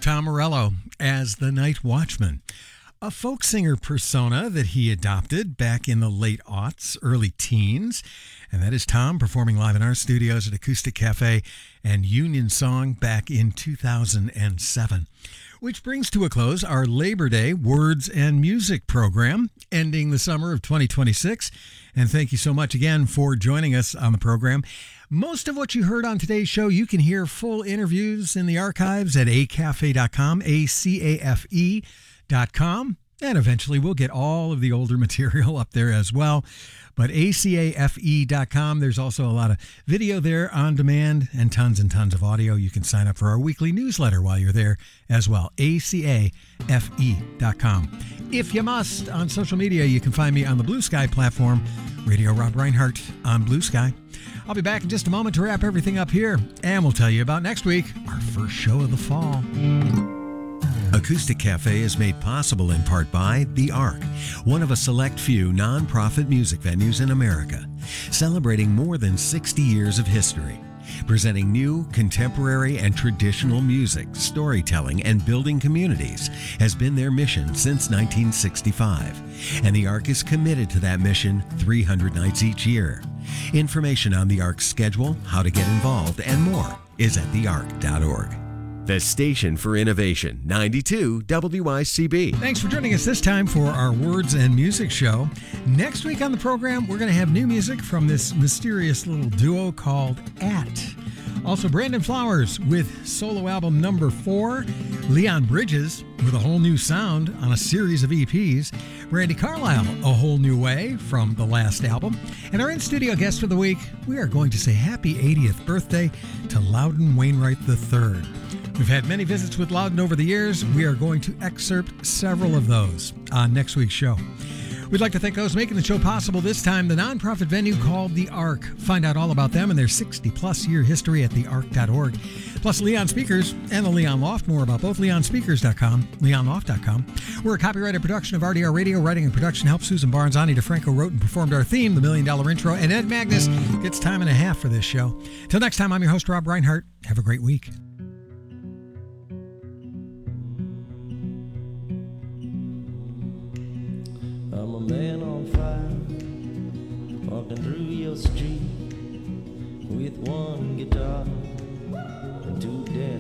Tom Morello as the Night Watchman, a folk singer persona that he adopted back in the late aughts, early teens. And that is Tom performing live in our studios at Acoustic Cafe and Union Song back in 2007. Which brings to a close our Labor Day Words and Music program, ending the summer of 2026. And thank you so much again for joining us on the program. Most of what you heard on today's show, you can hear full interviews in the archives at acafe.com, acafe.com. And eventually we'll get all of the older material up there as well. But acafe.com, there's also a lot of video there on demand and tons of audio. You can sign up for our weekly newsletter while you're there as well. acafe.com. If you must, on social media, you can find me on the Blue Sky platform, Radio Rob Reinhardt on Blue Sky. I'll be back in just a moment to wrap everything up here, and we'll tell you about next week, our first show of the fall. Acoustic Cafe is made possible in part by The Ark, one of a select few non-profit music venues in America, celebrating more than 60 years of history. Presenting new, contemporary, and traditional music, storytelling, and building communities has been their mission since 1965. And The Ark is committed to that mission 300 nights each year. Information on The Ark's schedule, how to get involved, and more is at theark.org. The station for innovation, 92 WICB. Thanks for joining us this time for our Words and Music show. Next week on the program, we're going to have new music from this mysterious little duo called At. Also, Brandon Flowers with solo album number 4. Leon Bridges with a whole new sound on a series of EPs. Randy Carlisle, A Whole New Way from the last album. And our in-studio guest for the week, we are going to say happy 80th birthday to Loudon Wainwright III. We've had many visits with Loudon over the years. We are going to excerpt several of those on next week's show. We'd like to thank those making the show possible this time, the nonprofit venue called The Ark. Find out all about them and their 60-plus year history at theark.org. Plus Leon Speakers and the Leon Loft. More about both leonspeakers.com, leonloft.com. We're a copyrighted production of RDR Radio. Writing and production help Susan Barnes. Ani DeFranco wrote and performed our theme, The $1 Million Intro. And Ed Magnus gets time and a half for this show. Till next time, I'm your host, Rob Reinhardt. Have a great week. I'm a man on fire, walking through your street with one guitar and 2 dancing